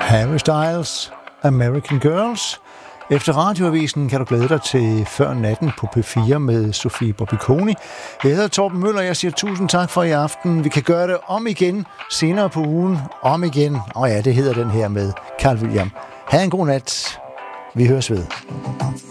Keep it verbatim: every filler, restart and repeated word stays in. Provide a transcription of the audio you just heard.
Harry Styles, American Girls. Efter radioavisen kan du glæde dig til Før natten på P fire med Sofie Bobiconi. Jeg hedder Torben Møller, jeg siger tusind tak for i aften. Vi kan gøre det om igen senere på ugen. Om igen. Åh oh ja, det hedder den her med Carl William. Ha' en god nat. Vi høres ved.